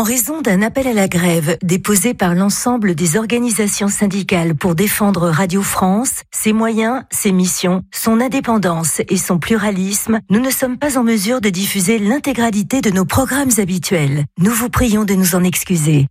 En raison d'un appel à la grève déposé par l'ensemble des organisations syndicales pour défendre Radio France, ses moyens, ses missions, son indépendance et son pluralisme, nous ne sommes pas en mesure de diffuser l'intégralité de nos programmes habituels. Nous vous prions de nous en excuser.